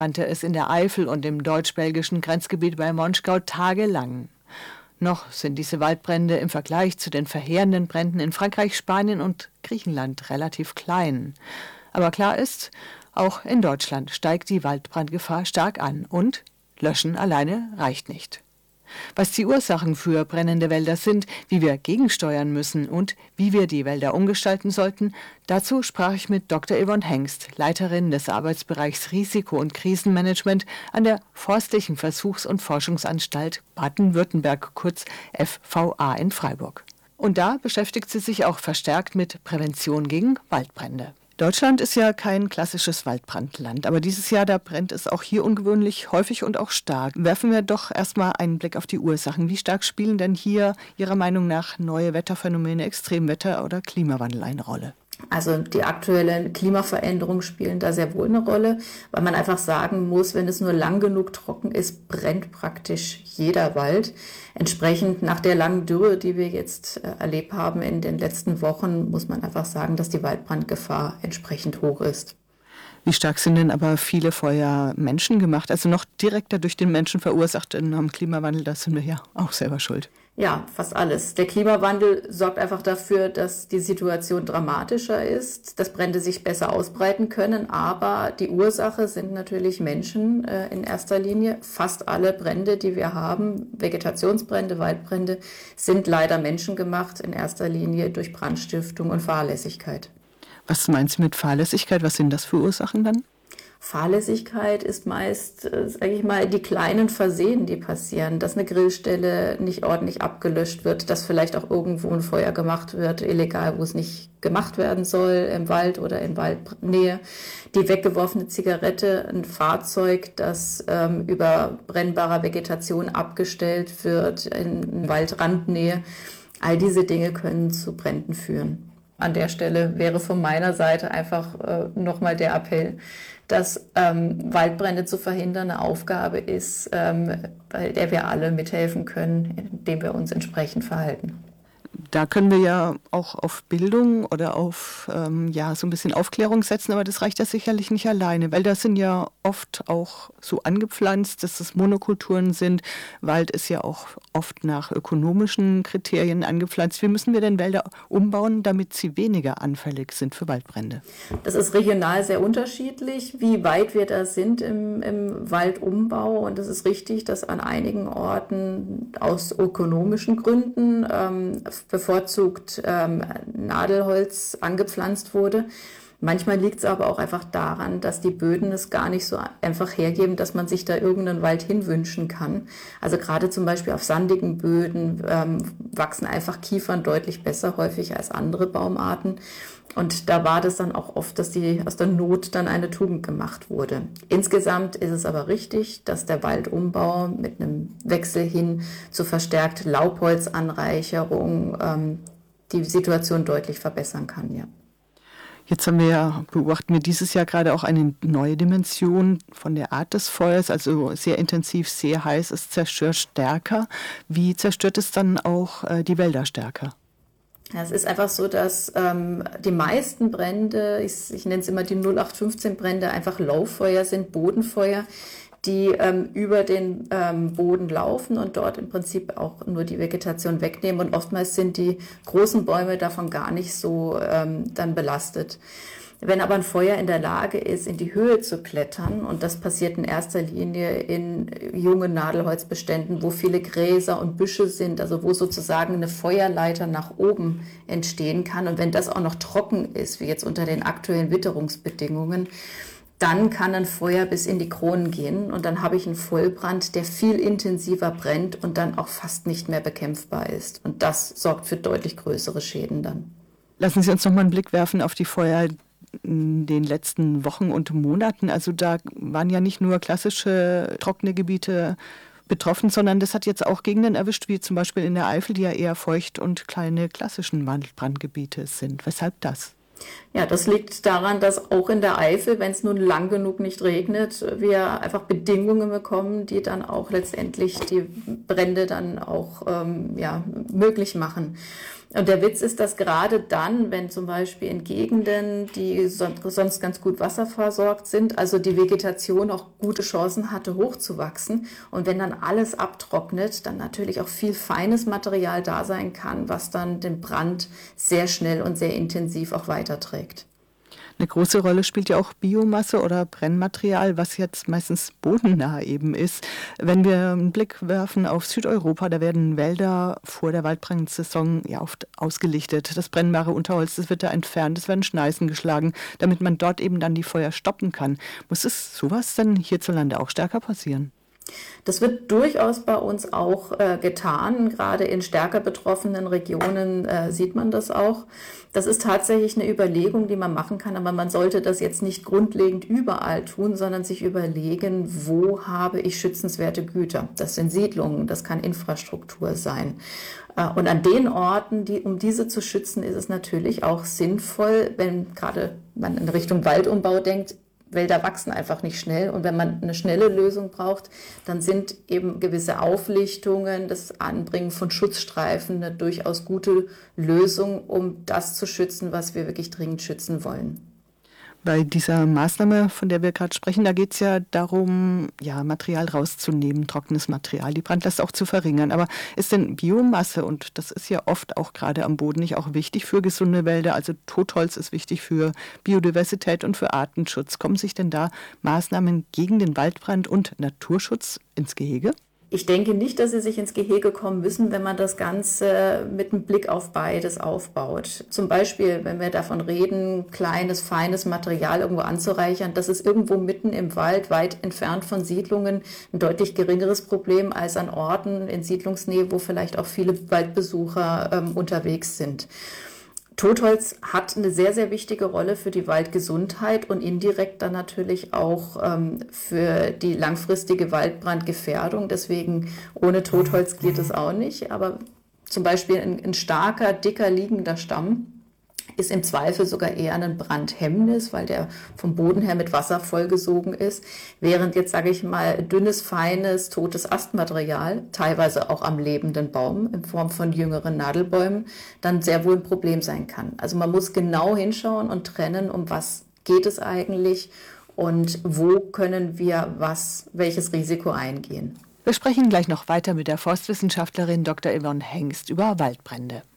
brannte es in der Eifel und im deutsch-belgischen Grenzgebiet bei Monschgau tagelang. Noch sind diese Waldbrände im Vergleich zu den verheerenden Bränden in Frankreich, Spanien und Griechenland relativ klein. Aber klar ist, auch in Deutschland steigt die Waldbrandgefahr stark an und Löschen alleine reicht nicht. Was die Ursachen für brennende Wälder sind, wie wir gegensteuern müssen und wie wir die Wälder umgestalten sollten, dazu sprach ich mit Dr. Yvonne Hengst, Leiterin des Arbeitsbereichs Risiko- und Krisenmanagement an der Forstlichen Versuchs- und Forschungsanstalt Baden-Württemberg, kurz FVA in Freiburg. Und da beschäftigt sie sich auch verstärkt mit Prävention gegen Waldbrände. Deutschland ist ja kein klassisches Waldbrandland, aber dieses Jahr, da brennt es auch hier ungewöhnlich häufig und auch stark. Werfen wir doch erstmal einen Blick auf die Ursachen. Wie stark spielen denn hier Ihrer Meinung nach neue Wetterphänomene, Extremwetter oder Klimawandel eine Rolle? Also die aktuellen Klimaveränderungen spielen da sehr wohl eine Rolle, weil man einfach sagen muss, wenn es nur lang genug trocken ist, brennt praktisch jeder Wald. Entsprechend nach der langen Dürre, die wir jetzt erlebt haben in den letzten Wochen, muss man einfach sagen, dass die Waldbrandgefahr entsprechend hoch ist. Wie stark sind denn aber viele Feuer menschengemacht, also noch direkter durch den Menschen verursacht am Klimawandel? Da sind wir ja auch selber schuld. Ja, fast alles. Der Klimawandel sorgt einfach dafür, dass die Situation dramatischer ist, dass Brände sich besser ausbreiten können, aber die Ursache sind natürlich Menschen in erster Linie. Fast alle Brände, die wir haben, Vegetationsbrände, Waldbrände, sind leider menschengemacht, in erster Linie durch Brandstiftung und Fahrlässigkeit. Was meinen Sie mit Fahrlässigkeit? Was sind das für Ursachen dann? Fahrlässigkeit ist meist, sage ich mal, die kleinen Versehen, die passieren, dass eine Grillstelle nicht ordentlich abgelöscht wird, dass vielleicht auch irgendwo ein Feuer gemacht wird, illegal, wo es nicht gemacht werden soll, im Wald oder in Waldnähe. Die weggeworfene Zigarette, ein Fahrzeug, das über brennbarer Vegetation abgestellt wird, in Waldrandnähe. All diese Dinge können zu Bränden führen. An der Stelle wäre von meiner Seite einfach nochmal der Appell, dass Waldbrände zu verhindern eine Aufgabe ist, bei der wir alle mithelfen können, indem wir uns entsprechend verhalten. Da können wir ja auch auf Bildung oder auf so ein bisschen Aufklärung setzen, aber das reicht ja sicherlich nicht alleine. Wälder sind ja oft auch so angepflanzt, dass es Monokulturen sind. Wald ist ja auch oft nach ökonomischen Kriterien angepflanzt. Wie müssen wir denn Wälder umbauen, damit sie weniger anfällig sind für Waldbrände? Das ist regional sehr unterschiedlich, wie weit wir da sind im Waldumbau. Und es ist richtig, dass an einigen Orten aus ökonomischen Gründen bevorzugt Nadelholz angepflanzt wurde. Manchmal liegt es aber auch einfach daran, dass die Böden es gar nicht so einfach hergeben, dass man sich da irgendeinen Wald hinwünschen kann. Also gerade zum Beispiel auf sandigen Böden wachsen einfach Kiefern deutlich besser häufig als andere Baumarten. Und da war das dann auch oft, dass aus der Not dann eine Tugend gemacht wurde. Insgesamt ist es aber richtig, dass der Waldumbau mit einem Wechsel hin zu verstärkt Laubholzanreicherung die Situation deutlich verbessern kann, ja. Jetzt beobachten wir dieses Jahr gerade auch eine neue Dimension von der Art des Feuers, also sehr intensiv, sehr heiß, es zerstört stärker. Wie zerstört es dann auch die Wälder stärker? Ja, es ist einfach so, dass die meisten Brände, ich nenne es immer die 0815-Brände, einfach Lauffeuer sind, Bodenfeuer, die über den Boden laufen und dort im Prinzip auch nur die Vegetation wegnehmen. Und oftmals sind die großen Bäume davon gar nicht so dann belastet. Wenn aber ein Feuer in der Lage ist, in die Höhe zu klettern, und das passiert in erster Linie in jungen Nadelholzbeständen, wo viele Gräser und Büsche sind, also wo sozusagen eine Feuerleiter nach oben entstehen kann. Und wenn das auch noch trocken ist, wie jetzt unter den aktuellen Witterungsbedingungen, dann kann ein Feuer bis in die Kronen gehen und dann habe ich einen Vollbrand, der viel intensiver brennt und dann auch fast nicht mehr bekämpfbar ist. Und das sorgt für deutlich größere Schäden dann. Lassen Sie uns noch mal einen Blick werfen auf die Feuer in den letzten Wochen und Monaten. Also da waren ja nicht nur klassische trockene Gebiete betroffen, sondern das hat jetzt auch Gegenden erwischt, wie zum Beispiel in der Eifel, die ja eher feucht und kleine klassischen Waldbrandgebiete sind. Weshalb das? Ja, das liegt daran, dass auch in der Eifel, wenn es nun lang genug nicht regnet, wir einfach Bedingungen bekommen, die dann auch letztendlich die Brände dann auch möglich machen. Und der Witz ist, dass gerade dann, wenn zum Beispiel in Gegenden, die sonst ganz gut wasserversorgt sind, also die Vegetation auch gute Chancen hatte, hochzuwachsen, und wenn dann alles abtrocknet, dann natürlich auch viel feines Material da sein kann, was dann den Brand sehr schnell und sehr intensiv auch weiterträgt. Eine große Rolle spielt ja auch Biomasse oder Brennmaterial, was jetzt meistens bodennah eben ist. Wenn wir einen Blick werfen auf Südeuropa, da werden Wälder vor der Waldbrandsaison ja oft ausgelichtet. Das brennbare Unterholz, das wird da entfernt, es werden Schneisen geschlagen, damit man dort eben dann die Feuer stoppen kann. Muss es sowas denn hierzulande auch stärker passieren? Das wird durchaus bei uns auch getan. Gerade in stärker betroffenen Regionen sieht man das auch. Das ist tatsächlich eine Überlegung, die man machen kann, aber man sollte das jetzt nicht grundlegend überall tun, sondern sich überlegen, wo habe ich schützenswerte Güter? Das sind Siedlungen, das kann Infrastruktur sein. Und an den Orten, um diese zu schützen, ist es natürlich auch sinnvoll, wenn gerade man in Richtung Waldumbau denkt. Wälder wachsen einfach nicht schnell, und wenn man eine schnelle Lösung braucht, dann sind eben gewisse Auflichtungen, das Anbringen von Schutzstreifen eine durchaus gute Lösung, um das zu schützen, was wir wirklich dringend schützen wollen. Bei dieser Maßnahme, von der wir gerade sprechen, da geht es ja darum, ja, Material rauszunehmen, trockenes Material, die Brandlast auch zu verringern. Aber ist denn Biomasse, und das ist ja oft auch gerade am Boden nicht auch wichtig für gesunde Wälder, also Totholz ist wichtig für Biodiversität und für Artenschutz. Kommen sich denn da Maßnahmen gegen den Waldbrand und Naturschutz ins Gehege? Ich denke nicht, dass sie sich ins Gehege kommen müssen, wenn man das Ganze mit einem Blick auf beides aufbaut. Zum Beispiel, wenn wir davon reden, kleines, feines Material irgendwo anzureichern, das ist irgendwo mitten im Wald, weit entfernt von Siedlungen, ein deutlich geringeres Problem als an Orten in Siedlungsnähe, wo vielleicht auch viele Waldbesucher unterwegs sind. Totholz hat eine sehr, sehr wichtige Rolle für die Waldgesundheit und indirekt dann natürlich auch für die langfristige Waldbrandgefährdung. Deswegen ohne Totholz geht es auch nicht. Aber zum Beispiel ein starker, dicker liegender Stamm ist im Zweifel sogar eher ein Brandhemmnis, weil der vom Boden her mit Wasser vollgesogen ist, während jetzt, sage ich mal, dünnes, feines, totes Astmaterial, teilweise auch am lebenden Baum in Form von jüngeren Nadelbäumen, dann sehr wohl ein Problem sein kann. Also man muss genau hinschauen und trennen, um was geht es eigentlich und wo können wir welches Risiko eingehen. Wir sprechen gleich noch weiter mit der Forstwissenschaftlerin Dr. Yvonne Hengst über Waldbrände.